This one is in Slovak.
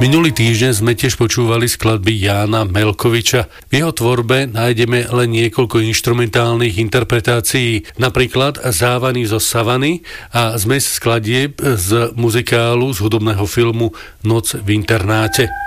Minulý týždeň sme tiež počúvali skladby Jána Melkoviča. V jeho tvorbe nájdeme len niekoľko inštrumentálnych interpretácií, napríklad Závany zo savany a zmes skladieb z muzikálu z hudobného filmu Noc v internáte.